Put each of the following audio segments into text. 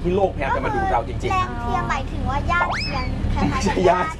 ที่โลกพยายามจะมาดูดเราจริงๆแรงเทียมหมายถึงว่าญาติเทียมคล้ายๆกับญาติ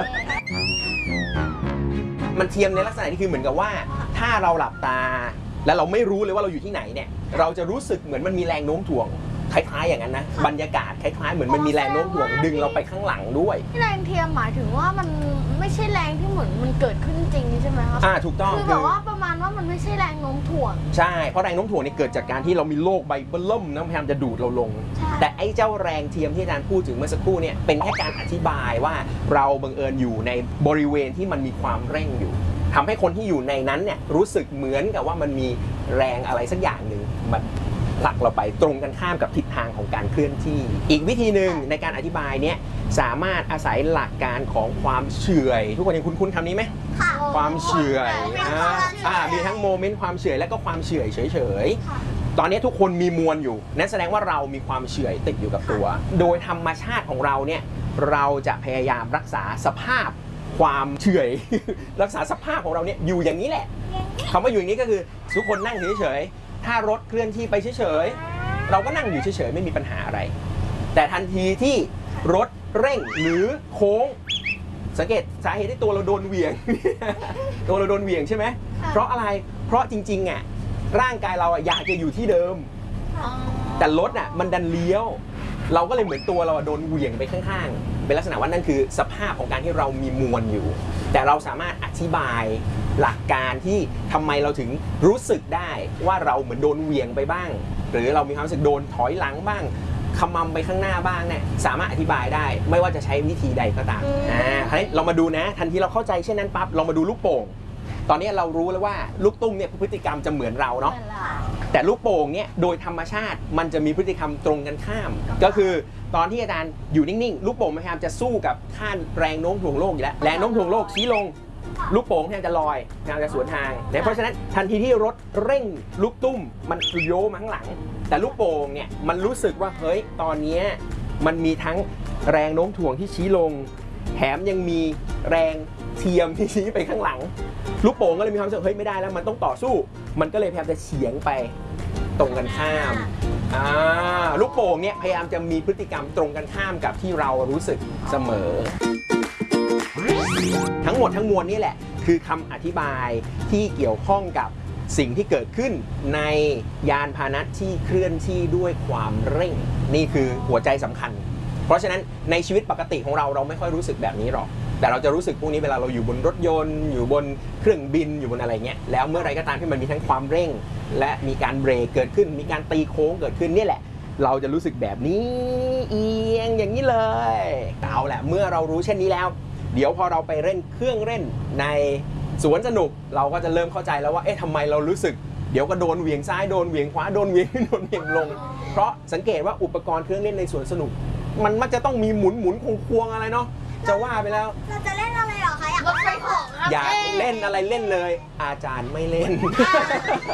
มันเทียมในลักษณะที่คือเหมือนกับว่าถ้าเราหลับตาแล้วเราไม่รู้เลยว่าเราอยู่ที่ไหนเนี่ยเราจะรู้สึกเหมือนมันมีแรงโน้มถ่วงคล้ายๆอย่างนั้นนะบรรยากาศคล้ายๆเหมือนมันมีแรงโน้มถ่วงดึงเราไปข้างหลังด้วยแรงเทียมหมายถึงว่ามันไม่ใช่แรงที่เหมือนมันเกิดขึ้นจริงใช่ไหมครับถูกต้องคือแบบว่าประมาณว่ามันไม่ใช่แรงโน้มถ่วงใช่เพราะแรงโน้มถ่วงนี่เกิดจากการที่เรามีโลกใบเบิ่มนะพยายามจะดูดเราลงแต่ไอ้เจ้าแรงเทียมที่อาจารย์พูดถึงเมื่อสักครู่เนี่ยเป็นแค่การอธิบายว่าเราบังเอิญอยู่ในบริเวณที่มันมีความเร่งอยู่ทำให้คนที่อยู่ในนั้นเนี่ยรู้สึกเหมือนกับว่ามันมีแรงอะไรสักอย่างหนึ่งมันผลักเราไปตรงกันข้ามกับทิศทางของการเคลื่อนที่อีกวิธีหนึ่งในการอธิบายเนี่ยสามารถอาศัยหลักการของความเฉื่อยทุกคนยังคุ้นๆคำนี้ไหมความเฉื่อยมีทั้งโมเมนต์ความเฉื่อยและก็ความเฉื่อยเฉยๆตอนนี้ทุกคนมีมวลอยู่นั่นแสดงว่าเรามีความเฉื่อยติดอยู่กับตัวโดยธรรมชาติของเราเนี่ยเราจะพยายามรักษาสภาพความเฉื่อยรักษาสภาพของเราเนี่ยอยู่อย่างนี้แหละคำว่าอยู่อย่างนี้ก็คือทุกคนนั่งเฉยๆถ้ารถเคลื่อนที่ไปเฉยๆเราก็นั่งอยู่เฉยๆไม่มีปัญหาอะไรแต่ทันทีที่รถเร่งหรือโค้งสังเกตสาเหตุที่ตัวเราโดนเหวี่ยง ตัวเราโดนเหวี่ยงใช่ไหมเพราะอะไรเพราะจริงๆอ่ะร่างกายเราอยากจะอยู่ที่เดิมแต่รถอ่ะมันดันเลี้ยวเราก็เลยเหมือนตัวเราโดนเหวี่ยงไปข้างๆเป็นลักษณะว่านั่นคือสภาพของการที่เรามีมวลอยู่แต่เราสามารถอธิบายหลักการที่ทำไมเราถึงรู้สึกได้ว่าเราเหมือนโดนเหวี่ยงไปบ้างหรือเรามีความรู้สึกโดนถอยหลังบ้างขมำไปข้างหน้าบ้างเนี่ยสามารถอธิบายได้ไม่ว่าจะใช้วิธีใดก็ตามคราวนี้เรามาดูนะทันทีเราเข้าใจเช่นนั้นปั๊บเรามาดูลูกโป่งตอนนี้เรารู้แล้วว่าลูกตุ้มเนี่ยพฤติกรรมจะเหมือนเราเนาะแต่ลูกโป่งเนี่ยโดยธรรมชาติมันจะมีพฤติกรรมตรงกันข้ามก็คือตอนที่อาจารย์อยู่นิ่งๆลูกโป่งพยายามจะสู้กับค่าแรงโน้มถ่วงโลกอยู่แล้วแรงโน้มถ่วงโลกชี้ลงลูกโป่งพยายามจะลอยพยายามจะสวนทางเพราะฉะนั้นทันทีที่รถเร่งลูกตุ้มมันโยมาข้างหลังแต่ลูกโป่งเนี่ยมันรู้สึกว่าเฮ้ยตอนนี้มันมีทั้งแรงโน้มถ่วงที่ชี้ลงแถมยังมีแรงเทียมที่ชี้ไปข้างหลังลูกโป่งก็เลยมีความรู้สึกเฮ้ยไม่ได้แล้วมันต้องต่อสู้มันก็เลยพยายามจะเฉียงไปตรงกันข้ามลูกโป่งเนี่ยพยายามจะมีพฤติกรรมตรงกันข้ามกับที่เรารู้สึกเสมอทั้งหมดทั้งมวลนี่แหละคือคำอธิบายที่เกี่ยวข้องกับสิ่งที่เกิดขึ้นในยานพาหนะที่เคลื่อนที่ด้วยความเร่งนี่คือหัวใจสำคัญเพราะฉะนั้นในชีวิตปกติของเราไม่ค่อยรู้สึกแบบนี้หรอกแต่เราจะรู้สึกพวกนี้เวลาเราอยู่บนรถยนต์อยู่บนเครื่องบินอยู่บนอะไรเงี้ยแล้วเมื่อไรก็ตามที่มันมีทั้งความเร่งและมีการเบรกเกิดขึ้นมีการตีโค้งเกิดขึ้นนี่แหละเราจะรู้สึกแบบนี้เอียงอย่างนี้เลยเอาแหละเมื่อเรารู้เช่นนี้แล้วเดี๋ยวพอเราไปเล่นเครื่องเล่นในสวนสนุกเราก็จะเริ่มเข้าใจแล้วว่าเอ๊ะทำไมเรารู้สึกเดี๋ยวก็โดนเหวี่ยงซ้ายโดนเหวี่ยงขวาโดนเหวี่ยงขึ้นโดนเหวี่ยงลงเพราะสังเกตว่าอุปกรณ์เครื่องเล่นในสวนสนุกมันมักจะต้องมีหมุนควงอะไรเนาะจะว่าไปแล้วเราจะเล่นอะไรหรอคะอยากเล่นของอยากเล่นอะไรเล่นเลยอาจารย์ไม่เล่น